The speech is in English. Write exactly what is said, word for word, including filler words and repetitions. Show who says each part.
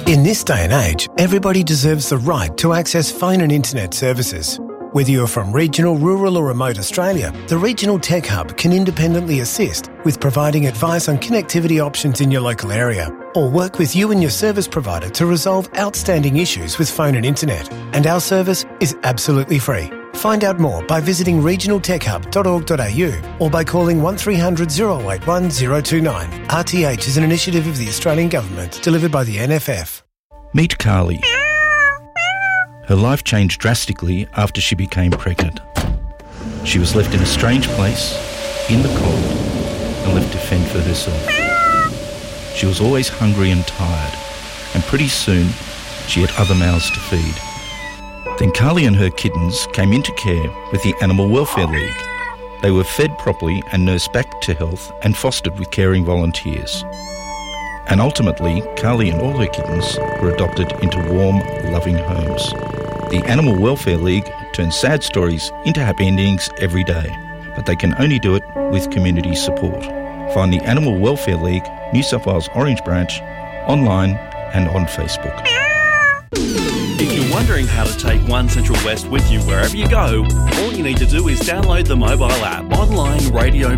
Speaker 1: In this day and age, everybody deserves the right to access phone and internet services. Whether you're from regional, rural or remote Australia, the Regional Tech Hub can independently assist with providing advice on connectivity options in your local area, or work with you and your service provider to resolve outstanding issues with phone and internet. And our service is absolutely free. Find out more by visiting regional tech hub dot org dot a u or by calling one three hundred oh eight one oh two nine. R T H is an initiative of the Australian Government, delivered by the N F F.
Speaker 2: Meet Carly. Her life changed drastically after she became pregnant. She was left in a strange place, in the cold, and left to fend for herself. She was always hungry and tired, and pretty soon she had other mouths to feed. Then Carly and her kittens came into care with the Animal Welfare League. They were fed properly and nursed back to health and fostered with caring volunteers. And ultimately, Carly and all her kittens were adopted into warm, loving homes. The Animal Welfare League turns sad stories into happy endings every day, but they can only do it with community support. Find the Animal Welfare League, New South Wales Orange Branch, online and on Facebook.
Speaker 3: If you're wondering how to take One Central West with you wherever you go, all you need to do is download the mobile app, Online Radio